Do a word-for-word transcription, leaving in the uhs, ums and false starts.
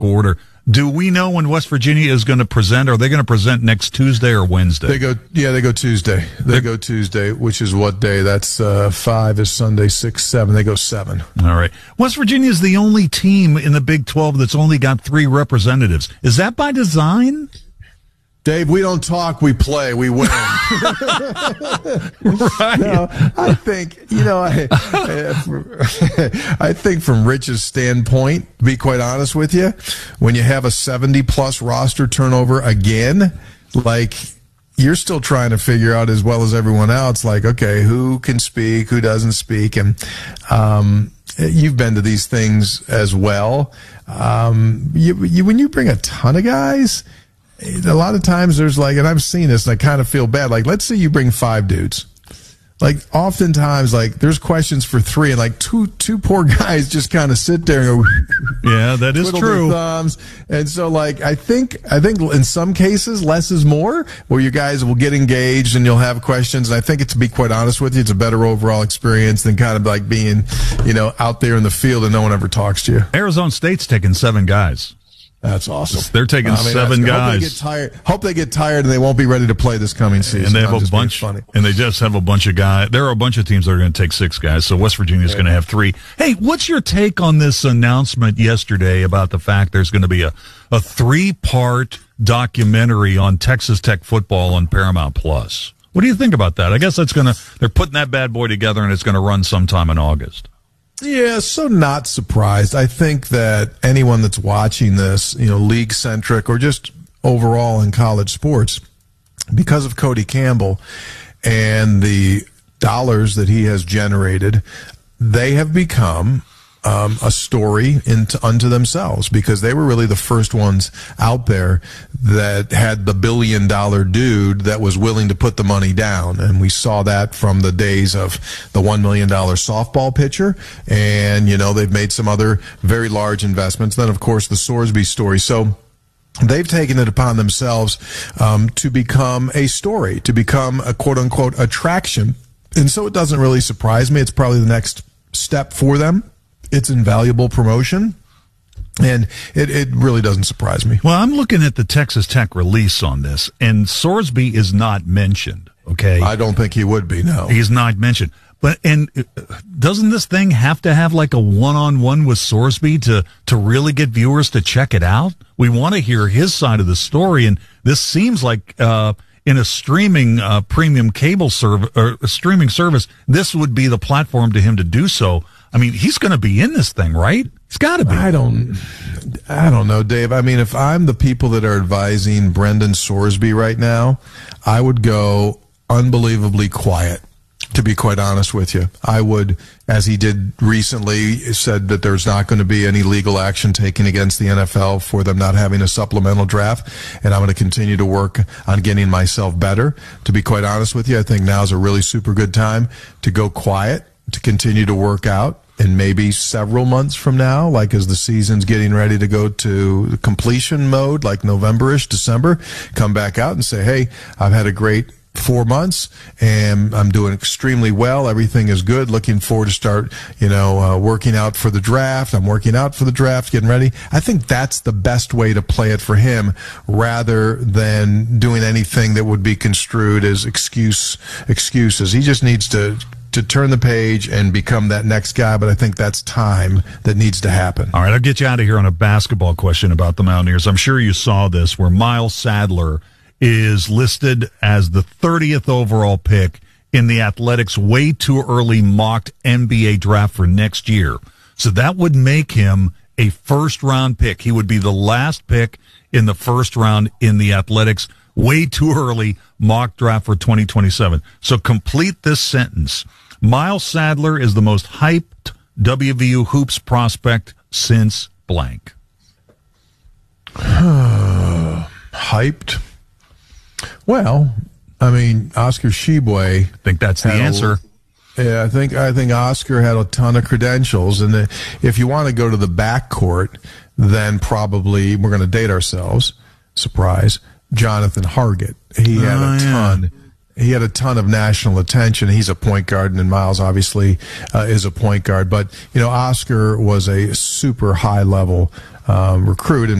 order. Do we know when West Virginia is going to present? Are they going to present next Tuesday or Wednesday? They go, yeah, they go Tuesday. They They're, go Tuesday, which is what day? That's uh, five is Sunday, six, seven. They go seven. All right. West Virginia is the only team in the Big twelve that's only got three representatives. Is that by design? Dave, we don't talk, we play, we win. Right. No, I think, you know, I, I think from Rich's standpoint, to be quite honest with you, when you have a seventy-plus roster turnover again, like, you're still trying to figure out as well as everyone else, like, okay, who can speak, who doesn't speak, and um, you've been to these things as well. Um, you, you, when you bring a ton of guys, a lot of times there's like, and I've seen this and I kind of feel bad. Like, let's say you bring five dudes. Like, oftentimes, like, there's questions for three, and like two two poor guys just kind of sit there and go, yeah, that is true. Their thumbs. And so, like, I think I think in some cases less is more, where you guys will get engaged and you'll have questions. And I think, it, to be quite honest with you, it's a better overall experience than kind of like being, you know, out there in the field and no one ever talks to you. Arizona State's taking seven guys. That's awesome. They're taking I mean, seven guys. Hope they get tired. Hope they get tired and they won't be ready to play this coming season. And they have I'm a bunch. Funny. And they just have a bunch of guys. There are a bunch of teams that are going to take six guys. So West Virginia's yeah. going to have three. Hey, what's your take on this announcement yesterday about the fact there's going to be a a three part documentary on Texas Tech football on Paramount Plus? What do you think about that? I guess that's going to. They're putting that bad boy together, and it's going to run sometime in August. Yeah, so not surprised. I think that anyone that's watching this, you know, league-centric or just overall in college sports, because of Cody Campbell and the dollars that he has generated, they have become um, a story into, unto themselves, because they were really the first ones out there that had the billion dollar dude that was willing to put the money down. And we saw that from the days of the one million dollar softball pitcher. And, you know, they've made some other very large investments. Then, of course, the Sorsby story. So they've taken it upon themselves um, to become a story, to become a quote unquote attraction. And so it doesn't really surprise me. It's probably the next step for them. It's invaluable promotion, and it, it really doesn't surprise me. Well, I'm looking at the Texas Tech release on this, and Sorsby is not mentioned, okay? I don't think he would be, no. He's not mentioned. But and doesn't this thing have to have like a one-on-one with Sorsby to, to really get viewers to check it out? We want to hear his side of the story, and this seems like uh, in a streaming uh, premium cable service or a streaming service, this would be the platform to him to do so. I mean, he's going to be in this thing, right? He's got to be. I don't, I don't know, Dave. I mean, if I'm the people that are advising Brendan Sorsby right now, I would go unbelievably quiet, to be quite honest with you. I would, as he did recently, said that there's not going to be any legal action taken against the N F L for them not having a supplemental draft, and I'm going to continue to work on getting myself better. To be quite honest with you, I think now is a really super good time to go quiet, to continue to work out. And maybe several months from now, like as the season's getting ready to go to completion mode, like November-ish, December, come back out and say, hey, I've had a great four months and I'm doing extremely well. Everything is good. Looking forward to start, you know, uh, working out for the draft. I'm working out for the draft, getting ready. I think that's the best way to play it for him, rather than doing anything that would be construed as excuse excuses. He just needs to to turn the page and become that next guy, but I think that's time that needs to happen. All right, I'll get you out of here on a basketball question about the Mountaineers. I'm sure you saw this, where Miles Sadler is listed as the thirtieth overall pick in the Athletics' way too early mocked N B A draft for next year. So that would make him a first-round pick. He would be the last pick in the first round in the Athletics' way too early mock draft for twenty twenty-seven. So complete this sentence. Miles Sadler is the most hyped W V U hoops prospect since blank. Hyped? Well, I mean, Oscar Tshiebwe. I think that's the answer. A, yeah, I think I think Oscar had a ton of credentials, and the, if you want to go to the backcourt, then probably we're going to date ourselves. Surprise. Jonathan Hargett. He had oh, a ton. Yeah. He had a ton of national attention. He's a point guard, and Miles obviously uh, is a point guard. But, you know, Oscar was a super high-level um, recruit. And